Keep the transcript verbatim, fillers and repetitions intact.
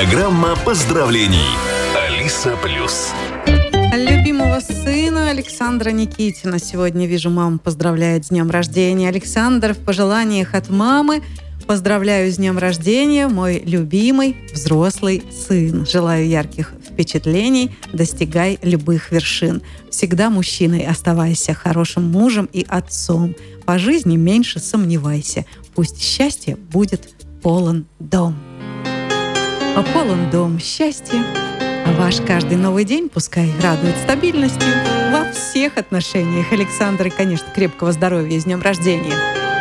Программа поздравлений. Алиса Плюс. Любимого сына Александра Никитина сегодня, вижу, мама поздравляет с днем рождения. Александр, в пожеланиях от мамы: поздравляю с днем рождения, мой любимый взрослый сын. Желаю ярких впечатлений, достигай любых вершин. Всегда мужчиной оставайся, хорошим мужем и отцом. По жизни меньше сомневайся. Пусть счастье будет полон дом. А полон дом счастья. А ваш каждый новый день пускай радует стабильностью во всех отношениях. Александр, и, конечно, крепкого здоровья с днем рождения.